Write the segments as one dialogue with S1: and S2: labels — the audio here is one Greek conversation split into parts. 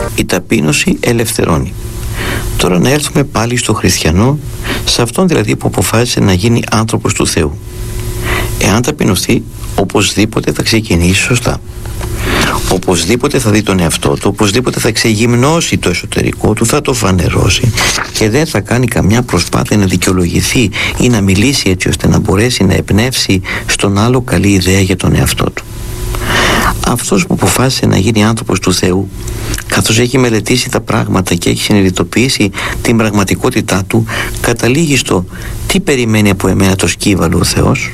S1: Η ταπείνωση ελευθερώνει. Τώρα να έρθουμε πάλι στο χριστιανό, σε αυτόν δηλαδή που αποφάσισε να γίνει άνθρωπος του Θεού. Εάν ταπεινωθεί, οπωσδήποτε θα ξεκινήσει σωστά. Οπωσδήποτε θα δει τον εαυτό του, οπωσδήποτε θα ξεγυμνώσει το εσωτερικό του, θα το φανερώσει και δεν θα κάνει καμιά προσπάθεια να δικαιολογηθεί ή να μιλήσει έτσι ώστε να μπορέσει να εμπνεύσει στον άλλο καλή ιδέα για τον εαυτό του. Αυτός που αποφάσισε να γίνει άνθρωπος του Θεού, καθώς έχει μελετήσει τα πράγματα και έχει συνειδητοποιήσει την πραγματικότητά του, καταλήγει στο τι περιμένει από εμένα το σκύβαλο ο Θεός.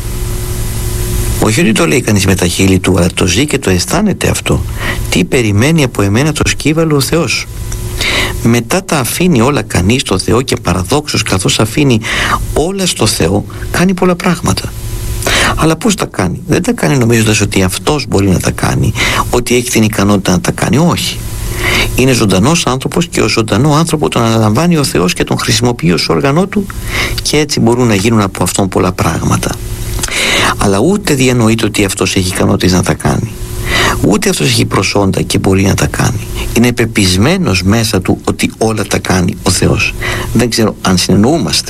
S1: Όχι ότι το λέει κανείς με τα χείλη του, αλλά το ζει και το αισθάνεται αυτό. Τι περιμένει από εμένα το σκύβαλο ο Θεός. Μετά τα αφήνει όλα κανείς στο Θεό και παραδόξως, καθώς αφήνει όλα στο Θεό, κάνει πολλά πράγματα. Αλλά πώς τα κάνει? Δεν τα κάνει νομίζοντας ότι αυτός μπορεί να τα κάνει, ότι έχει την ικανότητα να τα κάνει. Όχι. Είναι ζωντανός άνθρωπος και ο ζωντανό άνθρωπο τον αναλαμβάνει ο Θεός και τον χρησιμοποιεί ως όργανό του και έτσι μπορούν να γίνουν από αυτόν πολλά πράγματα. Αλλά ούτε διανοείται ότι αυτός έχει ικανότητες να τα κάνει. Ούτε αυτός έχει προσόντα και μπορεί να τα κάνει. Είναι πεπισμένος μέσα του ότι όλα τα κάνει ο Θεός. Δεν ξέρω αν συνεννοούμαστε.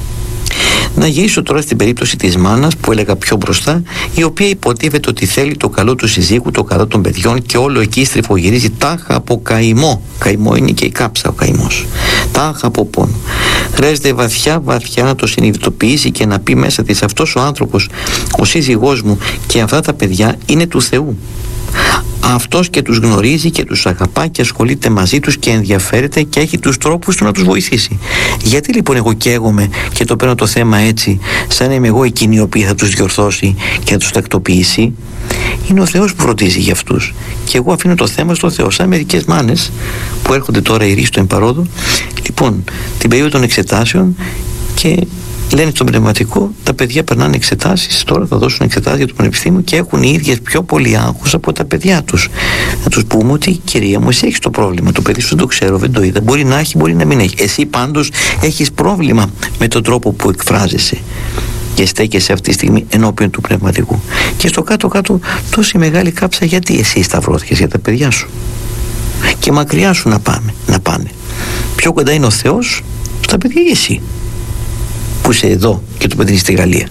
S1: Να γυρίσω τώρα στην περίπτωση της μάνας που έλεγα πιο μπροστά, η οποία υποτίθεται ότι θέλει το καλό του συζύγου, το καλό των παιδιών και όλο εκεί στριφογυρίζει τάχα από καημό. Καημό είναι και η κάψα ο καημός. Τάχα από πόνο. Χρειάζεται βαθιά να το συνειδητοποιήσει και να πει μέσα της, αυτός ο άνθρωπος, ο σύζυγός μου και αυτά τα παιδιά είναι του Θεού. Αυτός και τους γνωρίζει και τους αγαπά και ασχολείται μαζί τους και ενδιαφέρεται και έχει τους τρόπους του να τους βοηθήσει. Γιατί λοιπόν εγώ καίγομαι και το παίρνω το θέμα έτσι, σαν να είμαι εγώ εκείνη η οποία θα τους διορθώσει και θα τους τακτοποιήσει? Είναι ο Θεός που φροντίζει για αυτούς και εγώ αφήνω το θέμα στο Θεό. Σαν μερικές μάνες που έρχονται τώρα οι στο εμπαρόδο, λοιπόν, την περίοδο των εξετάσεων, και λένε στον πνευματικό, τα παιδιά περνάνε εξετάσεις, τώρα θα δώσουν εξετάσεις για το πανεπιστήμιο και έχουν οι ίδιες πιο πολύ άγχος από τα παιδιά τους. Να τους πούμε ότι, κυρία μου, εσύ έχεις το πρόβλημα, το παιδί σου δεν το ξέρω, δεν το είδα, μπορεί να έχει, μπορεί να μην έχει. Εσύ πάντως έχεις πρόβλημα με τον τρόπο που εκφράζεσαι και στέκεσαι αυτή τη στιγμή ενώπιον του πνευματικού. Και στο κάτω-κάτω τόση μεγάλη κάψα, γιατί εσύ σταυρώθηκες για τα παιδιά σου και μακριά σου να πάνε. Πιο κοντά είναι ο Θεός στα παιδιά ή εσύ που είσαι εδώ και το παιδί είναι στη Γαλλία?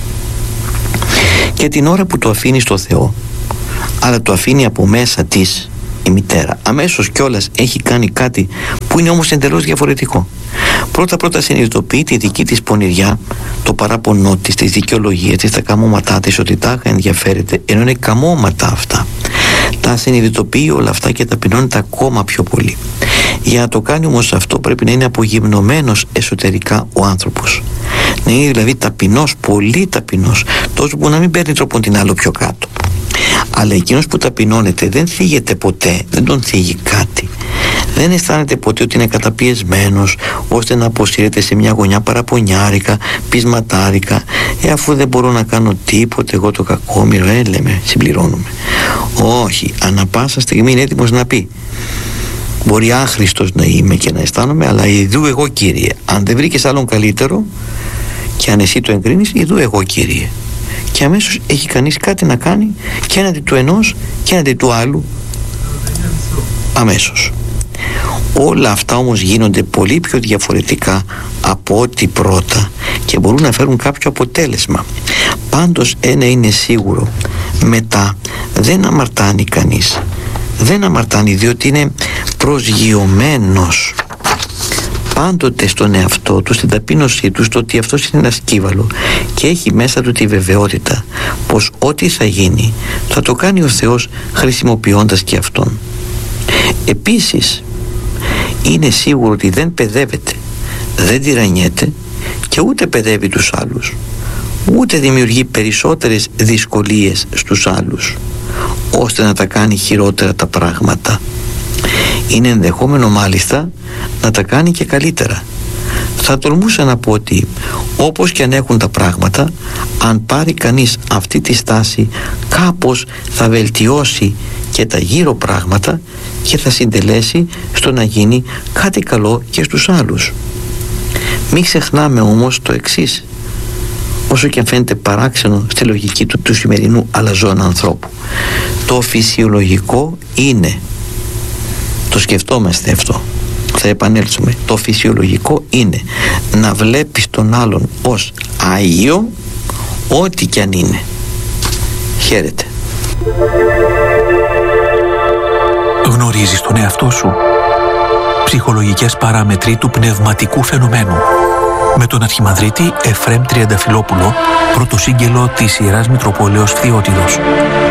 S1: Και την ώρα που το αφήνει στο Θεό, αλλά το αφήνει από μέσα της η μητέρα, αμέσως κιόλας έχει κάνει κάτι που είναι όμως εντελώς διαφορετικό. Πρώτα συνειδητοποιεί τη δική της πονηριά, το παράπονό της, τις δικαιολογίες της, τα καμώματά της, ότι τάχα ενδιαφέρεται, ενώ είναι καμώματα αυτά. Τα συνειδητοποιεί όλα αυτά και ταπεινώνεται ακόμα πιο πολύ. Για να το κάνει όμως αυτό πρέπει να είναι απογυμνωμένος εσωτερικά ο άνθρωπος. Να είναι δηλαδή ταπεινός, πολύ ταπεινός, τόσο που να μην παίρνει τρόπον την άλλο πιο κάτω. Αλλά εκείνος που ταπεινώνεται δεν θίγεται ποτέ, δεν τον θίγει κάτι. Δεν αισθάνεται ποτέ ότι είναι καταπιεσμένος ώστε να αποσύρεται σε μια γωνιά παραπονιάρικα, πεισματάρικα, αφού δεν μπορώ να κάνω τίποτε, εγώ το κακόμοιρο, λέμε, συμπληρώνουμε. Όχι, ανά πάσα στιγμή είναι έτοιμος να πει, μπορεί άχρηστος να είμαι και να αισθάνομαι, αλλά ιδού εγώ, Κύριε. Αν δεν βρήκες άλλον καλύτερο και αν εσύ το εγκρίνεις, ιδού εγώ, Κύριε. Και αμέσως έχει κανείς κάτι να κάνει και έναντι του ενός και έναντι του άλλου, αμέσως. Όλα αυτά όμως γίνονται πολύ πιο διαφορετικά από ό,τι πρώτα και μπορούν να φέρουν κάποιο αποτέλεσμα. Πάντως ένα είναι σίγουρο, μετά δεν αμαρτάνει κανείς. Δεν αμαρτάνει, διότι είναι προσγειωμένος πάντοτε στον εαυτό του, στην ταπείνωσή του, στο ότι αυτός είναι ένα σκύβαλο και έχει μέσα του τη βεβαιότητα πως ό,τι θα γίνει θα το κάνει ο Θεός χρησιμοποιώντας και αυτόν. Επίσης είναι σίγουρο ότι δεν παιδεύεται, δεν τυραννιέται και ούτε παιδεύει τους άλλους, ούτε δημιουργεί περισσότερες δυσκολίες στους άλλους ώστε να τα κάνει χειρότερα τα πράγματα. Είναι ενδεχόμενο μάλιστα να τα κάνει και καλύτερα. Θα τολμούσα να πω ότι όπως και αν έχουν τα πράγματα, αν πάρει κανείς αυτή τη στάση, κάπως θα βελτιώσει και τα γύρω πράγματα και θα συντελέσει στο να γίνει κάτι καλό και στους άλλους. Μην ξεχνάμε όμως το εξής, όσο και αν φαίνεται παράξενο στη λογική του σημερινού αλαζόν ανθρώπου. Το φυσιολογικό είναι Το σκεφτόμαστε αυτό. Θα επανέλθουμε. Το φυσιολογικό είναι να βλέπεις τον άλλον ως Άγιο, ό,τι κι αν είναι. Χαίρετε.
S2: Γνωρίζεις τον εαυτό σου? Ψυχολογικές παράμετροι του πνευματικού φαινομένου. Με τον Αρχιμανδρίτη Εφραίμ Τριανταφυλόπουλο, πρωτοσύγγελο της Ιεράς Μητροπόλεως Φθιώτιδος.